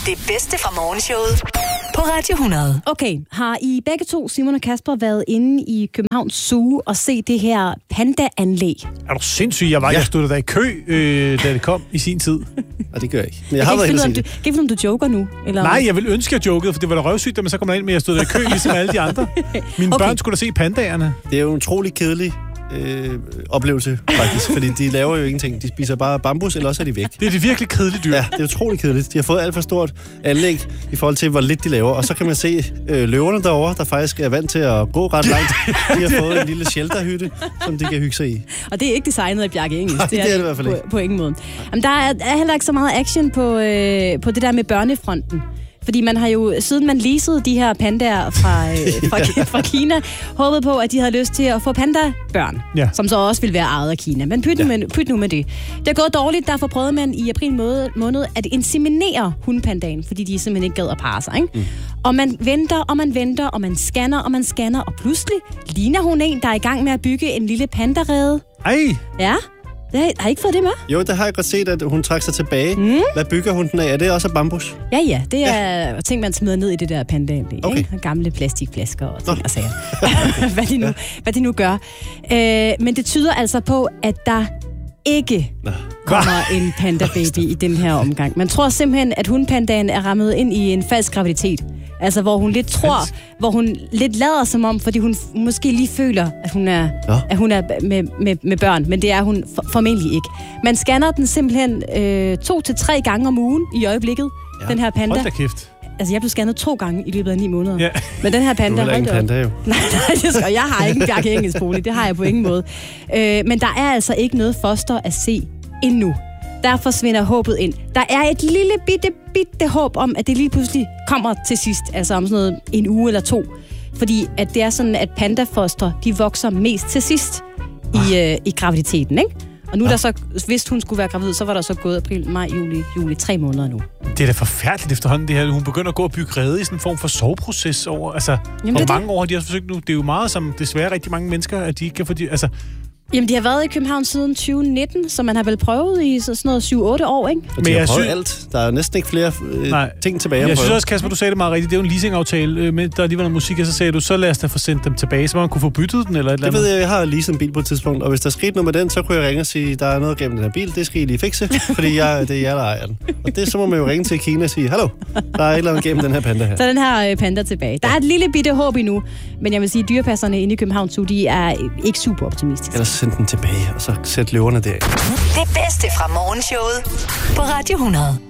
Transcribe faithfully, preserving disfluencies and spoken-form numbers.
Det bedste fra morgenshowet på Radio hundrede. Okay, har I begge to, Simon og Kasper, været inde i Københavns Zoo og se det her panda-anlæg? Er du sindssyg? Jeg var ja. jeg stod der i kø, øh, da det kom i sin tid. Og det gør jeg ikke. Men jeg, jeg har været inde. Kan ikke finde, om du joker nu? Eller? Nej, jeg vil ønske, at jeg jokede, for det var da røvsygt, da man så kom ind, men jeg stod der i kø, ligesom alle de andre. Mine okay. børn skulle da se pandaerne. Det er jo en utrolig kedelig øh, oplevelse, faktisk, fordi de laver jo ingenting. De spiser bare bambus, eller også er de væk. Det er det virkelig kedelige dyr. Ja, det er utrolig kedeligt. De har fået alt for stort anlæg i forhold til, hvor lidt de laver. Og så kan man se øh, løverne derovre, der faktisk er vant til at gå ret langt. De har fået en lille shelterhytte, som de kan hygge sig i. Og det er ikke designet af Bjarke Ingels. Nej, det er det, det i hvert fald ikke. På, på ingen måde. Jamen, der er, er heller ikke så meget action på, øh, på det der med børnefronten. Fordi man har jo, siden man leasede de her pandaer fra, øh, fra, fra Kina, håbet på, at de havde lyst til at få pandabørn, ja. Som så også ville være ejet af Kina. Men pyt, ja. med, pyt nu med det. Det er gået dårligt, derfor prøvede man i april måned, måned at inseminere hundpandaen, fordi de simpelthen ikke gad at parre sig. Ikke? Mm. Og man venter, og man venter, og man scanner, og man scanner, og pludselig ligner hun en, der er i gang med at bygge en lille pandarede. Ej! Ja. Det har, har I ikke fået det med? Jo, det har jeg godt set, at hun trækker sig tilbage. Mm. Hvad bygger hun den af? Er det også bambus? Ja, ja. Det er ja. ting, man smider ned i det der pandaanlæg. Okay. Ikke? Gamle plastikflasker og ting og sager. hvad, de nu, ja. hvad de nu gør. Øh, men det tyder altså på, at der ikke kommer en panda-baby i den her omgang. Man tror simpelthen, at hundpandaen er rammet ind i en falsk graviditet. Altså, hvor hun lidt tror, hvor hun lidt lader som om, fordi hun måske lige føler, at hun er, ja. at hun er med, med, med børn, men det er hun for, formentlig ikke. Man scanner den simpelthen øh, to til tre gange om ugen i øjeblikket, ja. Den her panda. Hold da kæft. Altså, jeg blev scannet to gange i løbet af ni måneder. Ja. Men den her panda... Du er ingen panda, jo. Nej, nej, skal, jeg har ikke en Bjarke Ingels bolig. Det har jeg på ingen måde. Øh, men der er altså ikke noget foster at se endnu. Der forsvinder håbet ind. Der er et lille bitte, bitte håb om, at det lige pludselig kommer til sidst. Altså om sådan noget en uge eller to. Fordi at det er sådan, at pandafoster, de vokser mest til sidst i, øh, i graviditeten, ikke? Og nu er der så, hvis hun skulle være gravid, så var der så gået april, maj, juli, juli, tre måneder nu. Det er da forfærdeligt efterhånden, det her. Hun begynder at gå og bygge rede i sådan en form for soveproces over, altså, Jamen, hvor det mange det. år har de også forsøgt nu? Det er jo meget, som desværre rigtig mange mennesker, at de ikke kan få de, altså... Jamen, de har været i København siden tyve nitten, så man har vel prøvet i sådan noget syv otte år, ikke? Men de har prøvet alt. Der er næsten ikke flere øh, ting tilbage at Jeg prøve. synes også, Kasper, du sagde det meget rigtigt. Det er jo en leasingaftale, øh, men der lige var noget musik, og så sagde du, så lad os da få sendt dem tilbage, så man kunne få byttet den eller et eller andet. Det ved jeg, jeg har leaset en bil på et tidspunkt, og hvis der skete noget med den, så kunne jeg ringe og sige, der er noget gennem den her bil, det skal I lige fikse, fordi jeg, det er jer, der ejer den. Og det, så må man jo ringe til Kina og sige, hallo, der er et eller andet gennem den her panda her. Så den her øh, panda tilbage. Der er et lille bitte håb endnu, men jeg vil sige, dyrepasserne inde i København Zoo, de er ikke super optimistiske. Eller send den tilbage, og så sæt løverne der. Det bedste fra morgenshowet på Radio hundrede.